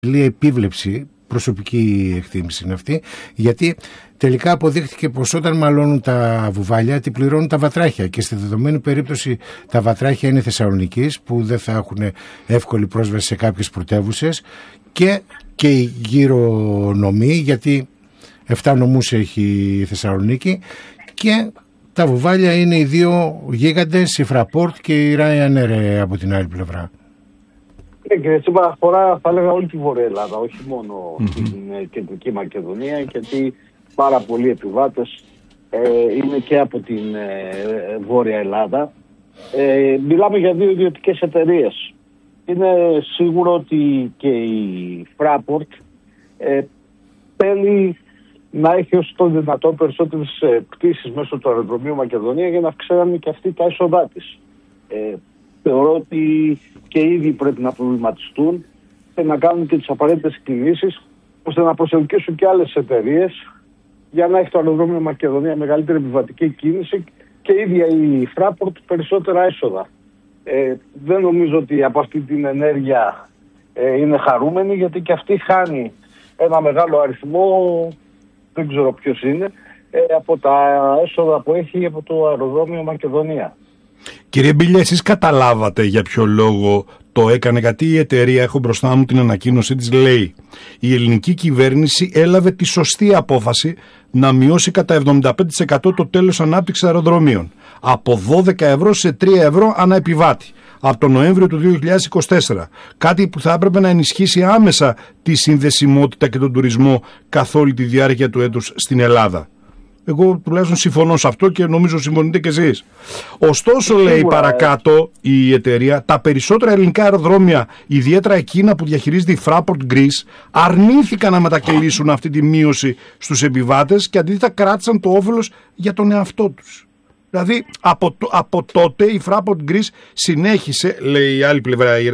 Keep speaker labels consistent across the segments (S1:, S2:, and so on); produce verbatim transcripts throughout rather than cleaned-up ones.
S1: λίγη επίβλεψη, προσωπική εκτίμηση είναι αυτή, γιατί τελικά αποδείχθηκε πως όταν μαλώνουν τα βουβάλια τη πληρώνουν τα βατράχια, και στη δεδομένη περίπτωση τα βατράχια είναι Θεσσαλονικής, που δεν θα έχουν εύκολη πρόσβαση σε κάποιες πρωτεύουσες, και, και γύρω νομή, γιατί εφτά νομούς έχει η Θεσσαλονίκη, και τα βουβάλια είναι οι δύο γίγαντες, η Fraport και η Ryanair από την άλλη πλευρά.
S2: Ναι, και έτσι αφορά, θα έλεγα, όλη τη Βόρεια Ελλάδα, όχι μόνο mm-hmm. την Κεντρική Μακεδονία, γιατί πάρα πολλοί επιβάτες ε, είναι και από την ε, Βόρεια Ελλάδα. Ε, μιλάμε για δύο ιδιωτικές εταιρείες. Είναι σίγουρο ότι και η Fraport ε, θέλει να έχει όσο το δυνατόν περισσότερες ε, πτήσεις μέσω του αεροδρομίου Μακεδονία για να αυξάνουν και αυτή τα έσοδά της. Ε, θεωρώ ότι και οι ίδιοι πρέπει να προβληματιστούν και να κάνουν και τις απαραίτητες κινήσεις ώστε να προσελκύσουν και άλλες εταιρείες για να έχει το αεροδρόμιο Μακεδονία μεγαλύτερη επιβατική κίνηση και η ίδια η Fraport περισσότερα έσοδα. Ε, δεν νομίζω ότι από αυτή την ενέργεια ε, είναι χαρούμενη, γιατί και αυτή χάνει ένα μεγάλο αριθμό, δεν ξέρω ποιος είναι, ε, από τα έσοδα που έχει από το αεροδρόμιο Μακεδονία.
S3: Κύριε Μπίλια, εσείς καταλάβατε για ποιο λόγο το έκανε? Γιατί η εταιρεία, έχω μπροστά μου την ανακοίνωσή της, λέει: η ελληνική κυβέρνηση έλαβε τη σωστή απόφαση να μειώσει κατά εβδομήντα πέντε τοις εκατό το τέλος ανάπτυξης αεροδρομίων από δώδεκα ευρώ σε τρία ευρώ ανά επιβάτη από τον Νοέμβριο του δύο χιλιάδες είκοσι τέσσερα. Κάτι που θα έπρεπε να ενισχύσει άμεσα τη συνδεσιμότητα και τον τουρισμό καθ' όλη τη διάρκεια του έτους στην Ελλάδα. Εγώ τουλάχιστον συμφωνώ σε αυτό και νομίζω συμφωνείτε και εσείς. Ωστόσο, λέει παρακάτω η εταιρεία, τα περισσότερα ελληνικά αεροδρόμια, ιδιαίτερα εκείνα που διαχειρίζεται η Fraport Greece, αρνήθηκαν να μετακυλήσουν αυτή τη μείωση στους επιβάτες και αντίθετα κράτησαν το όφελος για τον εαυτό τους. Δηλαδή από, από τότε η Fraport Greece συνέχισε, λέει η άλλη πλευρά, η,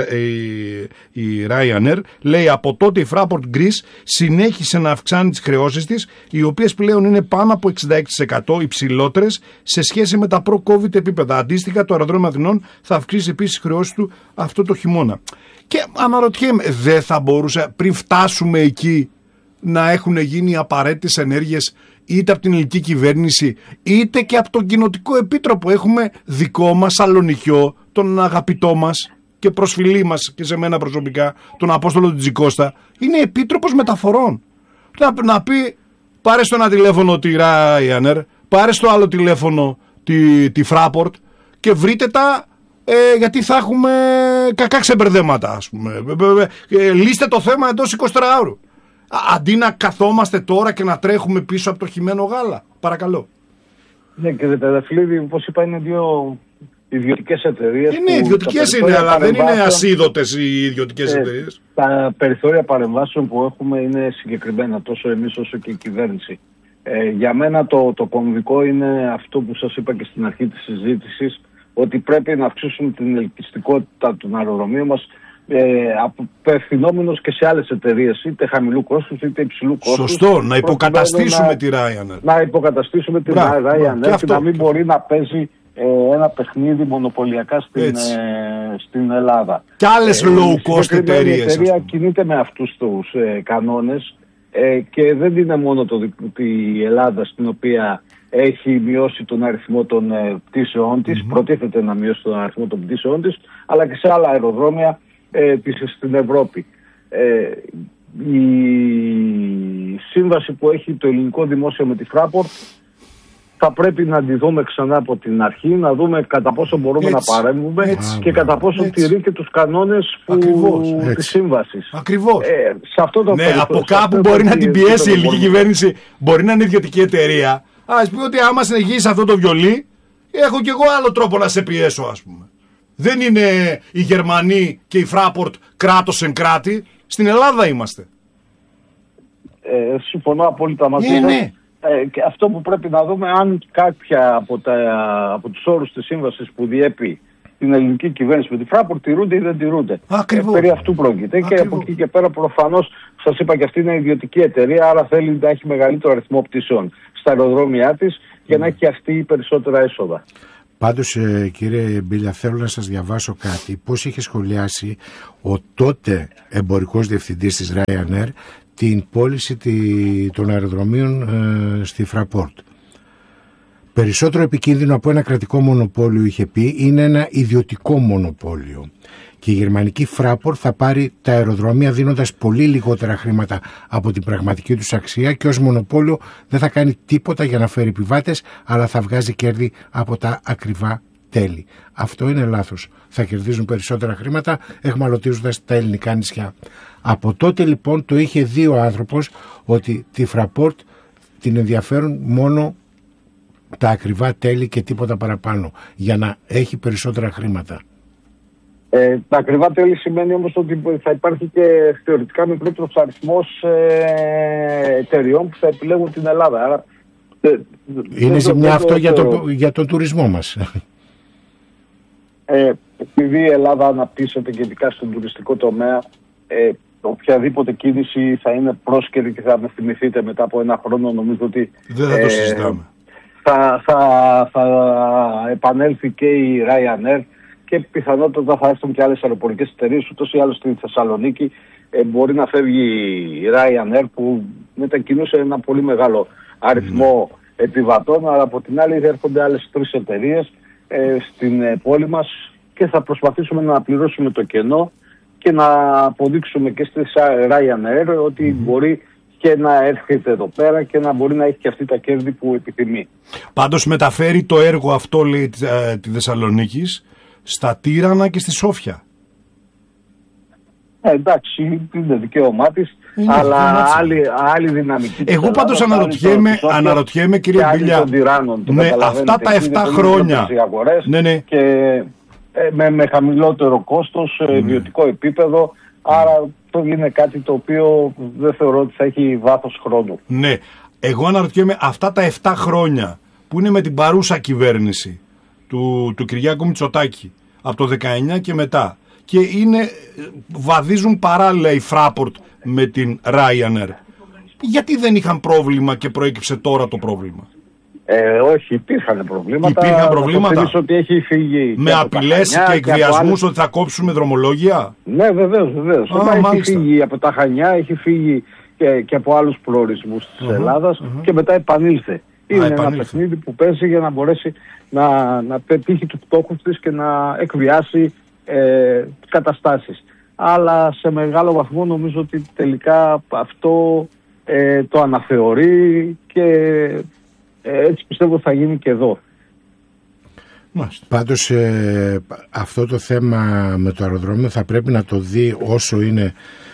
S3: η, η Ryanair, λέει από τότε η Fraport Greece συνέχισε να αυξάνει τις χρεώσεις της, οι οποίες πλέον είναι πάνω από εξήντα έξι τοις εκατό υψηλότερες σε σχέση με τα προ-COVID επίπεδα. Αντίστοιχα, το αεροδρόμιο Αθηνών θα αυξήσει επίσης τις χρεώσεις του αυτό το χειμώνα. Και αναρωτιέμαι, δεν θα μπορούσε πριν φτάσουμε εκεί να έχουν γίνει απαραίτητες ενέργειες είτε από την ελληνική κυβέρνηση είτε και από τον κοινοτικό επίτροπο? Έχουμε δικό μας Σαλονικιό, τον αγαπητό μας και προσφυλή μας και σε μένα προσωπικά, τον Απόστολο Τζικώστα. Είναι επίτροπος μεταφορών. Να, να πει, πάρε στο ένα τηλέφωνο τη Ryanair, πάρε στο άλλο τηλέφωνο τη, τη Fraport και βρείτε τα, ε, γιατί θα έχουμε κακά ξεμπερδέματα, ας πούμε. Ε, λύστε το θέμα εντός εικοσιτέσσερις ώρου. Αντί να καθόμαστε τώρα και να τρέχουμε πίσω από το χυμένο γάλα. Παρακαλώ.
S2: Ναι, κύριε Τερεφλίδη, όπως είπα, είναι δύο ιδιωτικές εταιρείες.
S3: Είναι ιδιωτικές είναι, αλλά δεν είναι ασίδωτες οι ιδιωτικές ε, εταιρείες.
S2: Τα περιθώρια παρεμβάσεων που έχουμε είναι συγκεκριμένα, τόσο εμείς όσο και η κυβέρνηση. Ε, για μένα το, το κομβικό είναι αυτό που σας είπα και στην αρχή της συζήτησης, ότι πρέπει να αυξήσουμε την ελκυστικότητα των αεροδρομίων μας, Ε, απευθυνόμενος και σε άλλες εταιρείες, είτε χαμηλού κόστους είτε υψηλού κόστους.
S3: Σωστό, να υποκαταστήσουμε να, τη Ryanair.
S2: Να υποκαταστήσουμε τη Ryanair και, και να μην μπορεί να παίζει ε, ένα παιχνίδι μονοπωλιακά στην, ε, στην Ελλάδα.
S3: Και άλλες ε, low cost εταιρείες. Η
S2: εταιρεία κινείται με αυτούς τους ε, κανόνες ε, και δεν είναι μόνο το, η Ελλάδα στην οποία έχει μειώσει τον αριθμό των ε, πτήσεών της, mm-hmm. προτίθεται να μειώσει τον αριθμό των πτήσεών της, αλλά και σε άλλα αεροδρόμια Ε, στην Ευρώπη. Ε, η σύμβαση που έχει το ελληνικό δημόσιο με τη Fraport θα πρέπει να τη δούμε ξανά από την αρχή, να δούμε κατά πόσο μπορούμε έτσι, να παρέμβουμε έτσι, και κατά πόσο έτσι. τηρεί και τους κανόνες που, της σύμβασης.
S3: Ακριβώς.
S2: Ε, σε αυτό το
S3: ναι, από κάπου μπορεί να την πιέσει η ελληνική κυβέρνηση, μπορεί να είναι ιδιωτική εταιρεία. Ας πει ότι άμα συνεχίσει αυτό το βιολί, έχω κι εγώ άλλο τρόπο να σε πιέσω, ας πούμε. Δεν είναι οι Γερμανοί και η Fraport κράτος εν κράτη. Στην Ελλάδα είμαστε.
S2: Ε, συμφωνώ απόλυτα μαζί σας.
S3: Ναι.
S2: Ε, και αυτό που πρέπει να δούμε, αν κάποια από, τα, από τους όρους της σύμβασης που διέπει την ελληνική κυβέρνηση με τη Fraport τηρούνται ή δεν τηρούνται.
S3: Ακριβώς.
S2: Ε, περί αυτού πρόκειται. Ακριβώς. Και από εκεί και πέρα προφανώς, σας είπα και αυτή είναι ιδιωτική εταιρεία, άρα θέλει να έχει μεγαλύτερο αριθμό πτήσεων στα αεροδρόμια της για να έχει αυτή περισσότερα έσοδα.
S1: Πάντως ε, κύριε Μπίλια, θέλω να σας διαβάσω κάτι. Πώς είχε σχολιάσει ο τότε εμπορικός διευθυντής της Ryanair την πώληση τη, των αεροδρομίων ε, στη Fraport. Περισσότερο επικίνδυνο από ένα κρατικό μονοπόλιο, είχε πει, είναι ένα ιδιωτικό μονοπόλιο. Και η γερμανική Fraport θα πάρει τα αεροδρόμια δίνοντας πολύ λιγότερα χρήματα από την πραγματική τους αξία και ως μονοπόλιο δεν θα κάνει τίποτα για να φέρει επιβάτες, αλλά θα βγάζει κέρδη από τα ακριβά τέλη. Αυτό είναι λάθος. Θα κερδίζουν περισσότερα χρήματα εχμαλωτίζοντας τα ελληνικά νησιά. Από τότε λοιπόν το είχε δει ο άνθρωπος ότι τη Fraport την ενδιαφέρουν μόνο τα ακριβά τέλη και τίποτα παραπάνω για να έχει περισσότερα χρήματα.
S2: Ε, τα ακριβά τέλη σημαίνει όμως ότι θα υπάρχει και θεωρητικά μικρότερος αριθμός ε, εταιριών που θα επιλέγουν την Ελλάδα. Άρα, ε,
S1: είναι ζημιά αυτό για, το, για τον τουρισμό μας.
S2: Ε, επειδή η Ελλάδα αναπτύσσεται και ειδικά στον τουριστικό τομέα, ε, οποιαδήποτε κίνηση θα είναι πρόσκαιρη και θα με θυμηθείτε μετά από ένα χρόνο, νομίζω ότι
S3: δεν θα το συζητάμε.
S2: Ε, θα, θα, θα επανέλθει και η Ryanair και πιθανότατα θα έρθουν και άλλες αεροπορικές εταιρείες, ούτως ή άλλως στη Θεσσαλονίκη ε, μπορεί να φεύγει η Ryanair που μετακινούσε ένα πολύ μεγάλο αριθμό mm. επιβατών, αλλά από την άλλη έρχονται άλλες τρεις εταιρείες ε, στην ε, πόλη μας και θα προσπαθήσουμε να πληρώσουμε το κενό και να αποδείξουμε και στη Ryanair ότι mm. μπορεί και να έρχεται εδώ πέρα και να μπορεί να έχει και αυτή τα κέρδη που επιθυμεί.
S3: Πάντως μεταφέρει το έργο αυτό, λέει, τη Θεσσαλονίκη στα Τύρανα και στη Σόφια.
S2: Ε, εντάξει, είναι δικαίωμά της, αλλά άλλη, άλλη δυναμική.
S3: Εγώ πάντως αναρωτιέμαι, το, αναρωτιέμαι κύριε Μπίλια, με αυτά τα επτά χρόνια
S2: ναι, ναι. και ε, με, με χαμηλότερο κόστος, ναι. ιδιωτικό επίπεδο, άρα το είναι κάτι το οποίο δεν θεωρώ ότι θα έχει βάθος χρόνου.
S3: Ναι, εγώ αναρωτιέμαι αυτά τα επτά χρόνια που είναι με την παρούσα κυβέρνηση του, του Κυριάκου Μητσοτάκη από το δεκαεννιά και μετά και είναι, βαδίζουν παράλληλα η Fraport με την Ryanair. Γιατί δεν είχαν πρόβλημα και προέκυψε τώρα το πρόβλημα?
S2: Ε, όχι, υπήρχαν προβλήματα.
S3: Υπήρχαν προβλήματα.
S2: Ότι έχει φύγει
S3: με απειλές και εκβιασμούς ότι θα κόψουμε δρομολόγια.
S2: Ναι, βεβαίως, βεβαίως.
S3: Α,
S2: έχει
S3: μάλιστα.
S2: φύγει από τα Χανιά, έχει φύγει και, και από άλλους προορισμούς της uh-huh, Ελλάδας uh-huh. και μετά επανήλθε. Είναι Α, ένα παιχνίδι που παίζει για να μπορέσει να, να πετύχει τους στόχους της και να εκβιάσει ε, καταστάσεις. Αλλά σε μεγάλο βαθμό νομίζω ότι τελικά αυτό ε, το αναθεωρεί και ε, έτσι πιστεύω θα γίνει και εδώ.
S1: Πάντως ε, αυτό το θέμα με το αεροδρόμιο θα πρέπει να το δει όσο είναι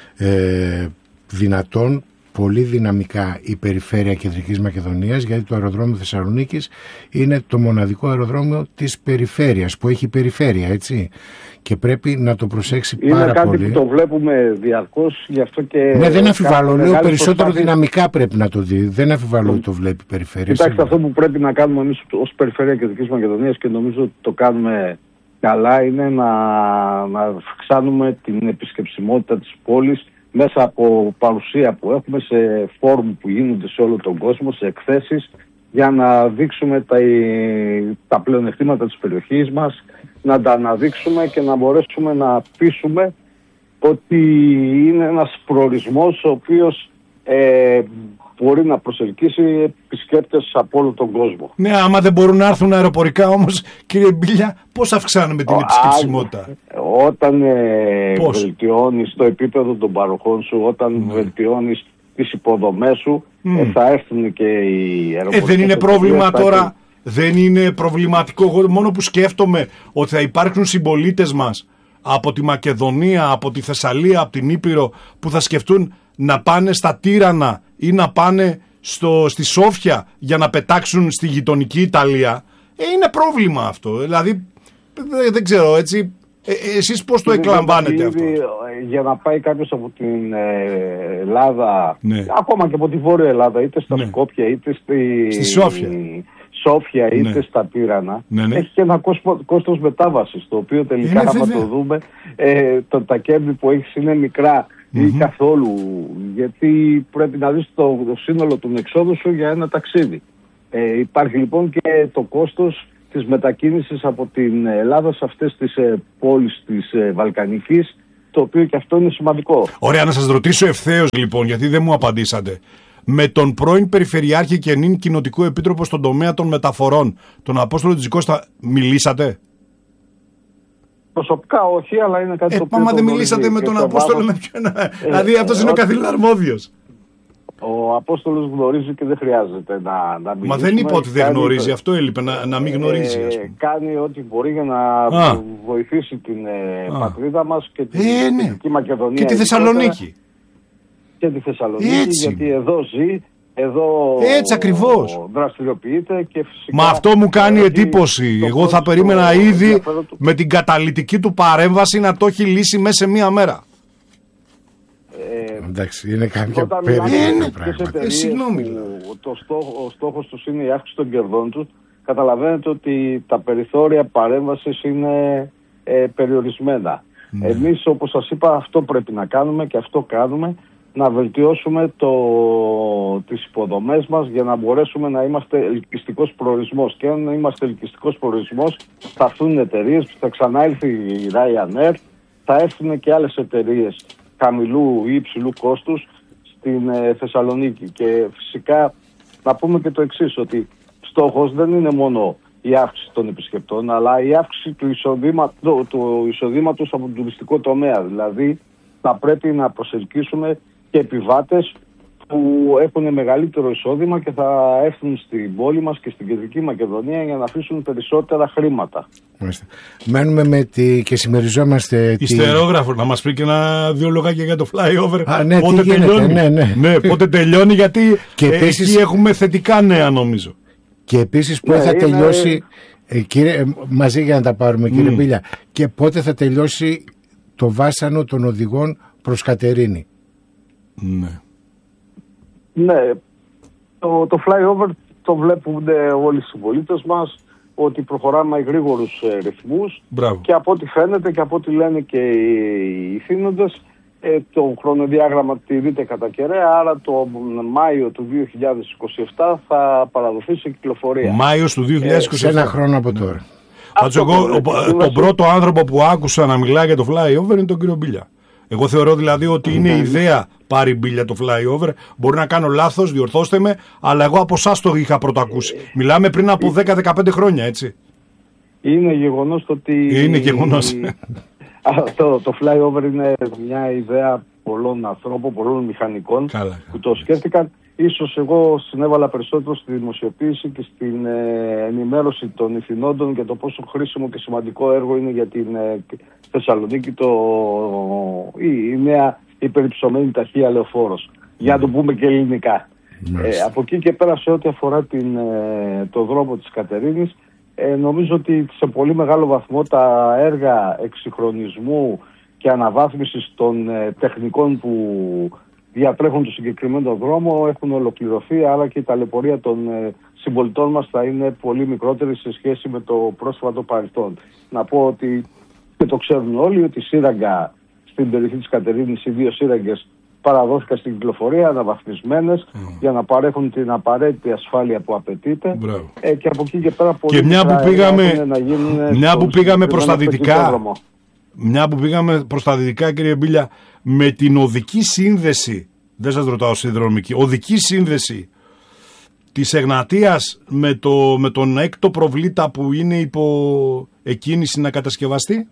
S1: ε, δυνατόν πολύ δυναμικά η περιφέρεια Κεντρικής Μακεδονίας, γιατί το αεροδρόμιο Θεσσαλονίκης είναι το μοναδικό αεροδρόμιο της περιφέρειας που έχει περιφέρεια, έτσι, και πρέπει να το προσέξει
S2: είναι
S1: πάρα
S2: κάτι
S1: πολύ.
S2: Που το βλέπουμε διαρκώς, γι' αυτό και...
S1: Ναι, δεν αμφιβάλλω, λέω περισσότερο
S2: προσπάθει...
S1: δυναμικά πρέπει να το δει, δεν αμφιβάλλω ότι το βλέπει η περιφέρεια.
S2: Κοιτάξτε, αυτό που πρέπει να κάνουμε εμείς ως περιφέρεια Κεντρικής Μακεδονίας και νομίζω ότι το κάνουμε καλά είναι να, να αυξάνουμε την επισκεψιμότητα της πόλης μέσα από παρουσία που έχουμε σε φόρουμ που γίνονται σε όλο τον κόσμο, σε εκθέσεις, για να δείξουμε τα, τα πλεονεκτήματα της περιοχής μας, να τα αναδείξουμε και να μπορέσουμε να πείσουμε ότι είναι ένας προορισμός ο οποίος ε, μπορεί να προσελκύσει επισκέπτες από όλο τον κόσμο.
S3: Ναι, άμα δεν μπορούν να έρθουν αεροπορικά όμως, κύριε Μπίλια, πώς αυξάνουμε την επισκεψιμότητα?
S2: Όταν ε, βελτιώνεις το επίπεδο των παροχών σου, όταν mm. βελτιώνεις τις υποδομές σου, mm. ε, θα έρθουν και οι αεροπορικές.
S3: Ε, δεν είναι πρόβλημα τώρα, έρθουν... δεν είναι προβληματικό, εγώ μόνο που σκέφτομαι ότι θα υπάρξουν συμπολίτες μας από τη Μακεδονία, από τη Θεσσαλία, από την Ήπειρο, που θα σκεφτούν να πάνε στα Τύρανα ή να πάνε στο, στη Σόφια για να πετάξουν στη γειτονική Ιταλία. Ε, είναι πρόβλημα αυτό. Δηλαδή, δεν, δεν ξέρω, έτσι, ε, εσείς πώς το εκλαμβάνετε αυτό?
S2: Για να πάει κάποιος από την ε, Ελλάδα, ναι. ακόμα και από τη Βόρεια Ελλάδα, είτε στα ναι. Σκόπια, είτε στη,
S3: στη Σόφια.
S2: Σόφια είτε ναι. στα Τύρανα, ναι, ναι. έχει και ένα κόστος, κόστος μετάβασης, το οποίο τελικά άμα το δούμε, ε, το, τα κέρδη που έχεις είναι μικρά mm-hmm. ή καθόλου, γιατί πρέπει να δεις το, το σύνολο του εξόδου σου για ένα ταξίδι. Ε, υπάρχει λοιπόν και το κόστος της μετακίνησης από την Ελλάδα σε αυτές τις ε, πόλεις της ε, Βαλκανικής, το οποίο και αυτό είναι σημαντικό.
S3: Ωραία, να σας ρωτήσω ευθέως λοιπόν, γιατί δεν μου απαντήσατε. Με τον πρώην Περιφερειάρχη και νυν Κοινοτικό Επίτροπο στον τομέα των μεταφορών, τον Απόστολο Τζικώστα, μιλήσατε?
S2: Προσωπικά όχι, αλλά είναι κάτι
S3: ε,
S2: το οποίο.
S3: Μα δεν μιλήσατε με τον Απόστολο, με ποιον. Ε, δηλαδή αυτό ε, είναι ο καθήλυνα αρμόδιος.
S2: Ο Απόστολος γνωρίζει και δεν χρειάζεται να, να μιλήσει.
S3: Μα δεν είπα ότι δεν γνωρίζει, αυτό έλειπε, να, να μην γνωρίζει.
S2: Ε,
S3: ας πούμε.
S2: Κάνει ό,τι μπορεί για να Α. βοηθήσει την ε, πατρίδα μας και την
S3: ε, ναι.
S2: Δυτική Μακεδονία.
S3: Και τη Θεσσαλονίκη.
S2: Και τη Θεσσαλονίκη,
S3: Έτσι.
S2: γιατί εδώ ζει, εδώ
S3: Έτσι ακριβώς.
S2: δραστηριοποιείται και φυσικά.
S3: Μα αυτό μου κάνει εντύπωση. Εγώ θα περίμενα το ήδη του... με την καταλυτική του παρέμβαση να το έχει λύσει μέσα σε μία μέρα.
S1: Ε, Εντάξει, είναι κάποια περίεργα πράγματα.
S3: Ε, συγγνώμη.
S2: Το στόχο, ο στόχος τους είναι η αύξηση των κερδών τους. Καταλαβαίνετε ότι τα περιθώρια παρέμβασης είναι ε, περιορισμένα. Ναι. Εμείς, όπως σας είπα, αυτό πρέπει να κάνουμε και αυτό κάνουμε. Να βελτιώσουμε το, τις υποδομές μας για να μπορέσουμε να είμαστε ελκυστικός προορισμός. Και αν είμαστε ελκυστικός προορισμός, θα έρθουν εταιρείες, θα ξαναέλθει η Ryanair, θα έρθουν και άλλες εταιρείες χαμηλού ή υψηλού κόστους στην ε, Θεσσαλονίκη. Και φυσικά να πούμε και το εξής, ότι στόχος δεν είναι μόνο η αύξηση των επισκεπτών, αλλά η αύξηση του, εισοδήμα, του, του εισοδήματος από τον τουριστικό τομέα. Δηλαδή θα πρέπει να προσελκύσουμε και επιβάτες που έχουν μεγαλύτερο εισόδημα και θα έρθουν στην πόλη μας και στην Κεντρική Μακεδονία για να αφήσουν περισσότερα χρήματα.
S1: Μάλιστα. Μένουμε με τη... και συμμεριζόμαστε...
S3: Ιστερόγραφο, τη... να μας πει και ένα δύο λογάκια για το flyover.
S1: Α, ναι,
S3: πότε τελειώνει.
S1: Ναι, ναι.
S3: ναι, πότε τελειώνει, γιατί
S1: και
S3: ε,
S1: επίσης...
S3: εκεί έχουμε θετικά νέα νομίζω.
S1: Και επίσης πότε ναι, θα είναι... τελειώσει, ε, κύριε, ε, μαζί για να τα πάρουμε κύριε mm. Μπίλια, και πότε θα τελειώσει το βάσανο των οδηγών προς Κατερίνη.
S3: Ναι.
S2: Ναι, το, το flyover το βλέπουν όλοι οι συμπολίτες μας, ότι προχωράμε με γρήγορους ε, ρυθμούς.
S3: Μπράβο.
S2: Και από ό,τι φαίνεται και από ό,τι λένε και οι, οι θύνοντες, ε, το χρονοδιάγραμμα τηρείται κατά κεραία, άρα το Μάιο του δύο χιλιάδες είκοσι επτά θα παραδοθεί σε κυκλοφορία.
S3: Μάιος του δύο χιλιάδες είκοσι επτά.
S1: Ε, σε ένα χρόνο από τώρα.
S3: Πάντως εγώ, το, τον πρώτο άνθρωπο που άκουσα να μιλάει για το flyover είναι τον κύριο Μπίλια. Εγώ θεωρώ δηλαδή ότι είναι ιδέα πάρει Μπίλια το flyover. Μπορεί να κάνω λάθος, διορθώστε με, αλλά εγώ από εσάς το είχα πρωτοακούσει. Μιλάμε πριν από δέκα με δεκαπέντε χρόνια, έτσι.
S2: Είναι γεγονός το ότι...
S3: Είναι γεγονός.
S2: το, το flyover είναι μια ιδέα πολλών ανθρώπων, πολλών μηχανικών.
S3: Καλά.
S2: Που το σκέφτηκαν. Ίσως εγώ συνέβαλα περισσότερο στη δημοσιοποίηση και στην ε, ενημέρωση των ηθινόντων για το πόσο χρήσιμο και σημαντικό έργο είναι για την ε, Θεσσαλονίκη το, η, η νέα υπερυψωμένη ταχεία λεωφόρος. Mm. Για να το πούμε και ελληνικά. Mm. Ε, από εκεί και πέρα σε ό,τι αφορά την, ε, το δρόμο της Κατερίνης, ε, νομίζω ότι σε πολύ μεγάλο βαθμό τα έργα εξυγχρονισμού και αναβάθμισης των ε, τεχνικών που διατρέχουν το συγκεκριμένο δρόμο έχουν ολοκληρωθεί, άρα και η ταλαιπωρία των ε, συμπολιτών μας θα είναι πολύ μικρότερη σε σχέση με το πρόσφατο παρελθόν. Να πω ότι, και το ξέρουν όλοι, ότι η σύραγγα στην περιοχή της Κατερίνης, οι δύο σύραγγες παραδόθηκαν στην κυκλοφορία, αναβαθμισμένες, mm. για να παρέχουν την απαραίτητη ασφάλεια που απαιτείται. Ε, και από εκεί και πέρα πολύ
S3: και μια που πήγαμε,
S2: να γίνουν
S3: μια που πήγαμε προς τα δυτικά, μια που πήγαμε προς τα δυτικά, κύριε Μπίλια, με την οδική σύνδεση, δεν σας ρωτάω συνδρομική, οδική σύνδεση της Εγνατίας με, το, με τον έκτο προβλήτα που είναι υπό εκκίνηση να κατασκευαστεί.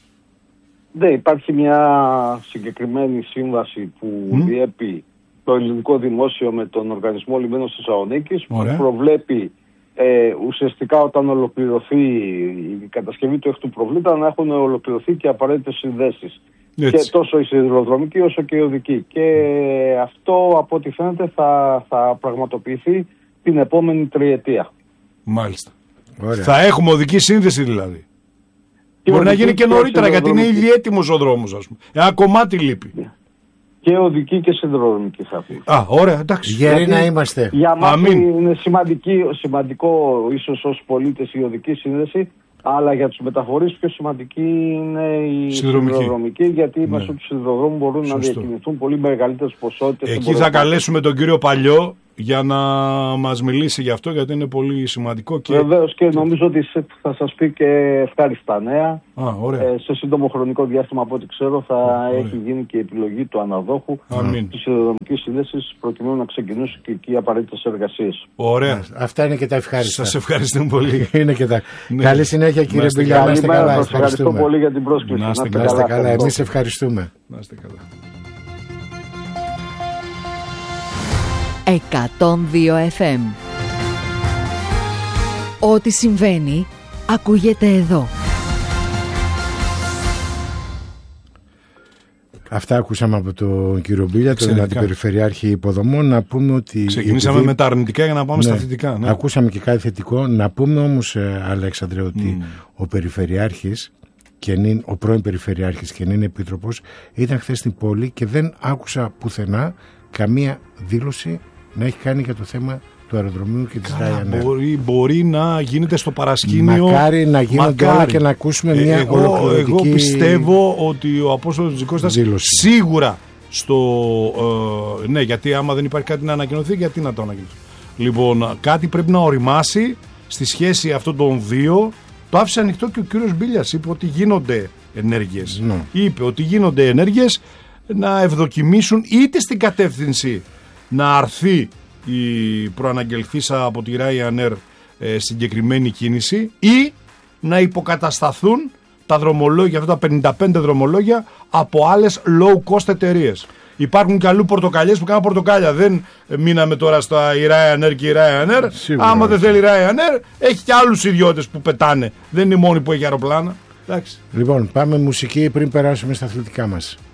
S2: Ναι, υπάρχει μια συγκεκριμένη σύμβαση που mm. διέπει το ελληνικό δημόσιο με τον Οργανισμό Λιμένων της Θεσσαλονίκης, που προβλέπει ε, ουσιαστικά όταν ολοκληρωθεί η κατασκευή του έκτου προβλήτα να έχουν ολοκληρωθεί και απαραίτητες συνδέσεις. Και τόσο η σιδηροδρομική όσο και η οδική. Και αυτό από ό,τι φαίνεται θα, θα πραγματοποιηθεί την επόμενη τριετία.
S3: Μάλιστα. Ωραία. Θα έχουμε οδική σύνδεση δηλαδή. Και μπορεί να γίνει και νωρίτερα, γιατί είναι ήδη έτοιμος ο δρόμος, ας πούμε. Ένα κομμάτι λείπει.
S2: Και οδική και σιδηροδρομική θα πει.
S3: Α, ωραία, εντάξει.
S1: Γεροί να είμαστε.
S2: Για μας είναι σημαντική, σημαντικό ίσως ως πολίτες η οδική σύνδεση, αλλά για τους μεταφορείς πιο σημαντική είναι η σιδηροδρομική, γιατί ναι. μέσω του σιδηροδρόμου μπορούν Σωστό. να διακινηθούν πολύ μεγαλύτερες ποσότητες.
S3: Εκεί θα καλέσουμε τον κύριο Παλιό για να μας μιλήσει γι' αυτό, γιατί είναι πολύ σημαντικό. Και...
S2: Βεβαίως, και νομίζω ότι θα σας πει και ευχάριστα νέα.
S3: Α,
S2: ε, σε σύντομο χρονικό διάστημα, από ό,τι ξέρω, θα Α, έχει γίνει και η επιλογή του αναδόχου της σιδηροδρομικής σύνδεσης, προκειμένου να ξεκινήσουν και εκεί οι απαραίτητες εργασίες.
S3: Ωραία.
S1: Αυτά είναι και τα ευχάριστα.
S3: Σας ευχαριστούμε πολύ.
S1: Είναι και τα... ναι. Καλή συνέχεια, κύριε Μπίλια. Να είστε καλά.
S2: Σας ευχαριστώ πολύ για την πρόσκληση.
S3: Να είστε
S1: καλά. καλά. Εμείς ευχαριστούμε.
S3: Να είστε καλά.
S4: εκατόν δύο εφ εμ. Ό,τι συμβαίνει ακούγεται εδώ.
S1: Αυτά ακούσαμε από τον κύριο Μπίλια, τον Αντιπεριφερειάρχη Υποδομών. Να πούμε ότι.
S3: Ξεκινήσαμε επειδή... με τα αρνητικά για να πάμε ναι, στα θετικά. Ναι.
S1: Ακούσαμε και κάτι θετικό. Να πούμε όμως, ε, Αλέξανδρε, ότι mm. ο Περιφερειάρχης, και νυν, ο πρώην Περιφερειάρχης και νυν Επίτροπος, ήταν χθες στην πόλη και δεν άκουσα πουθενά καμία δήλωση να έχει κάνει για το θέμα του αεροδρομίου και της Ryanair.
S3: Μπορεί, μπορεί να γίνεται στο παρασκήνιο.
S1: Μακάρι να γίνονται όλα και να ακούσουμε μια
S3: εγώ,
S1: ολοκληρωτική...
S3: Εγώ πιστεύω ότι ο Απόστολος Τζικώστας σίγουρα στο... Ε, ναι, γιατί άμα δεν υπάρχει κάτι να ανακοινωθεί, γιατί να το ανακοινωθεί. Λοιπόν, κάτι πρέπει να οριμάσει στη σχέση αυτών των δύο. Το άφησε ανοιχτό και ο κύριος Μπίλιας. Είπε ότι γίνονται ενέργειες. No. Είπε ότι γίνονται ενέργειες να ευδοκιμήσουν είτε στην κατεύθυνση να αρθεί η προαναγγελθήσα από τη Ryanair ε, συγκεκριμένη κίνηση, ή να υποκατασταθούν τα δρομολόγια, αυτά τα πενήντα πέντε δρομολόγια, από άλλες low cost εταιρείες. Υπάρχουν και αλλού πορτοκαλιές που κάνουν πορτοκάλια. Δεν μείναμε τώρα στα η Ryanair και η Ryanair. Σίγουρα. Άμα δεν θέλει η Ryanair, έχει και άλλους ιδιώτες που πετάνε. Δεν είναι η μόνη που έχει αεροπλάνα. Εντάξει.
S1: Λοιπόν, πάμε μουσική πριν περάσουμε στα αθλητικά μας.